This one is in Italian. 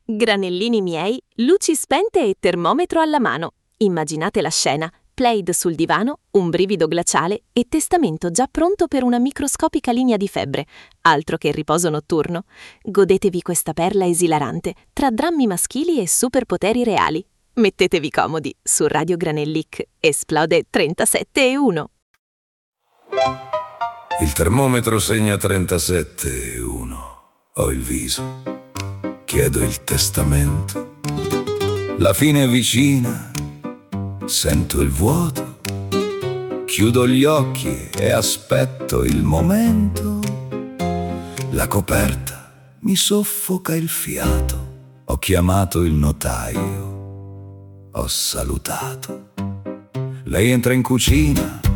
Granellini miei, luci spente e termometro alla mano. Immaginate la scena, Plaid sul divano, un brivido glaciale e testamento già pronto per una microscopica linea di febbre. Altro che riposo notturno. Godetevi questa perla esilarante, tra drammi maschili e superpoteri reali. Mettetevi comodi, su Radio Granellic esplode 37,1. Il termometro segna 37,1. Ho il viso, chiedo il testamento. La fine è vicina, sento il vuoto. Chiudo gli occhi e aspetto il momento. La coperta mi soffoca il fiato. Ho chiamato il notaio, ho salutato. Lei entra in cucina,